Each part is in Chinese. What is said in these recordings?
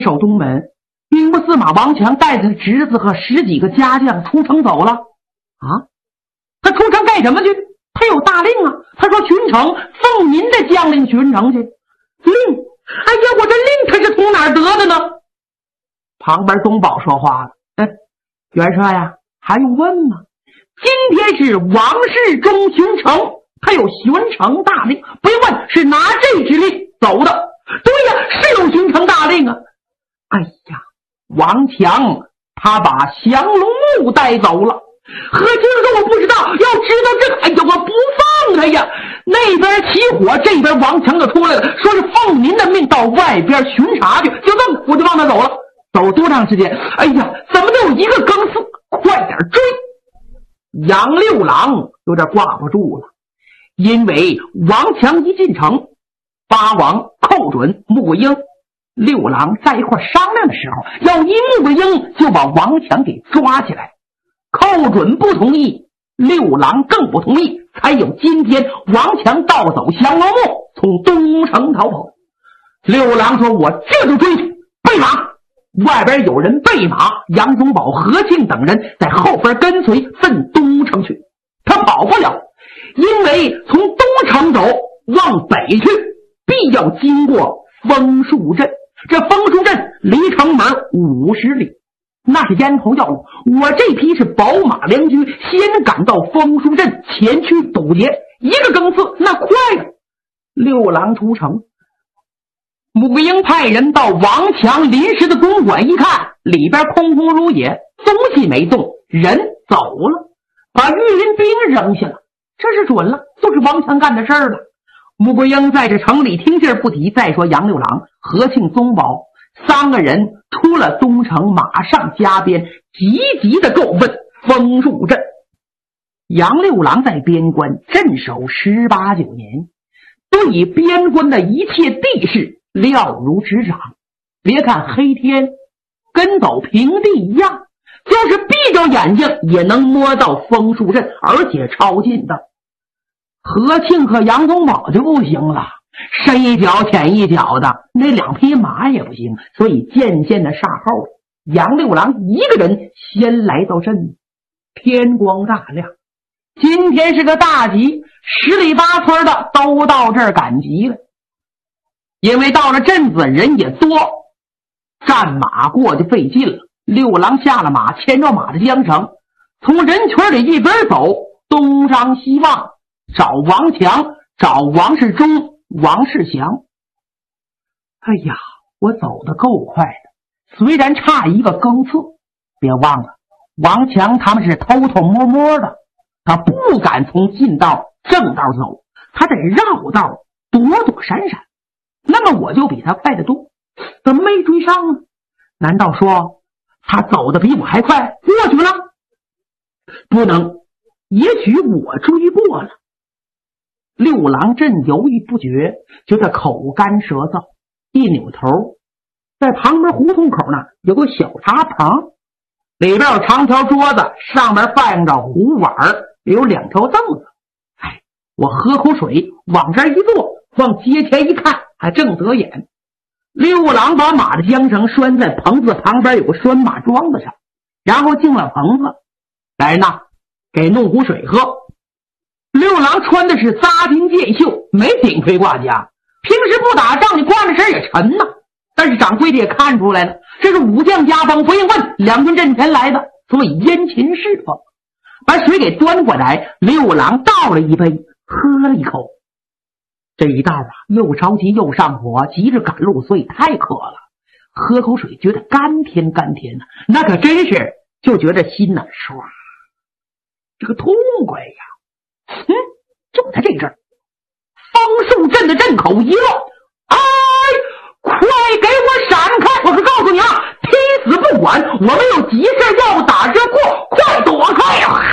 守东门，兵部司马王强带着侄子和10几个家将出城走了。啊，他出城干什么去？他有大令啊！他说巡城，奉您的将令巡城去。令？哎呀，我这令他是从哪儿得的呢？旁边东宝说话了：元帅呀，还用问吗？今天是王世忠巡城，他有巡城大令，不用问，是拿这支令走的。对呀，是有巡城大令啊！哎呀，王强他把降龙木带走了。何清说我不知道，要知道这个，哎呀，我不放他呀！那边起火，这边王强就出来了，说是奉您的命到外边巡查去，就这么我就让他走了。走多长时间？哎呀，怎么都有1个更4，快点追！杨六郎有点挂不住了，因为王强一进城，八王、寇准、穆桂英六郎在一块商量的时候，要依穆桂英就把王强给抓起来。寇准不同意，六郎更不同意，才有今天王强盗走降龙木，从东城逃跑。六郎说我这就追去，备马。外边有人备马，杨宗保、何庆等人在后边跟随，奔东城去。他跑不了，因为从东城走往北去，必要经过枫树镇。这枫树镇离城门50里，那是咽喉要路。我这批是宝马良驹，先赶到枫树镇，前去堵截，1个更4，那快了。六郎出城，穆桂英派人到王强临时的公馆一看，里边空空如也，东西没动，人走了，把御林兵扔下了。这是准了，就是王强干的事儿了。穆桂英在这城里听信不提，再说杨六郎、何庆、宗保3个人出了东城，马上加鞭，急急的够奔枫树镇。杨六郎在边关镇守18、19年，对边关的一切地势了如指掌。别看黑天跟走平地一样，就是闭着眼睛也能摸到枫树镇，而且超近的。何庆和杨宗保就不行了，深一脚浅一脚的，那2匹马也不行，所以渐渐的煞后了。杨六郎1个人先来到镇子，天光大亮，今天是个大吉，10里8村的都到这儿赶集了。因为到了镇子人也多，战马过就费劲了。六郎下了马，牵着马的缰绳，从人群里一边走，东张西望，找王强，找王世忠、王世祥。哎呀，我走得够快的，虽然差1个更4，别忘了王强他们是偷偷摸摸的，他不敢从近道正道走，他得绕道躲躲闪闪。那么我就比他快得多，怎么没追上呢？难道说他走得比我还快过去了？不能，也许我追过了。六郎正犹豫不决，觉得口干舌燥，一扭头，在旁边胡同口呢有个小茶棚，里边有长条桌子，上面放着壶碗，有2条凳子。我喝口水，往这一坐，往街前一看，还正得眼。六郎把马的缰绳拴在棚子旁边有个拴马桩子上，然后进了棚子，来人呐，给弄壶水喝。六郎穿的是扎金箭袖，没顶盔挂甲，平时不打仗，你惯着身也沉呐。但是掌柜的也看出来了，这是武将家风，不用问，两军阵前来的，所以殷勤侍奉。把水给端过来，六郎倒了一杯，喝了一口。这一道啊，又着急又上火，急着赶路，所以太渴了。喝口水觉得甘甜甘甜的，那可真是就觉得心呐唰，这个痛快呀！就在这阵儿，枫树镇的镇口一乱，哎，快给我闪开！我可告诉你啊，拼死不管，我们有急事要打这过，快躲开呀！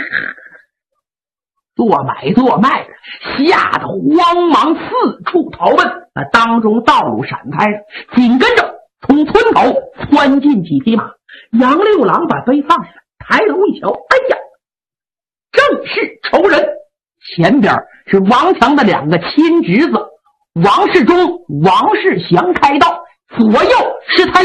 做买做卖的吓得慌忙四处逃奔，当中道路闪开了，紧跟着从村口窜进几匹马。杨六郎把杯放下，抬头一瞧，哎呀，正是仇人！前边是王强的2个亲侄子王世忠、王世祥开道，左右是他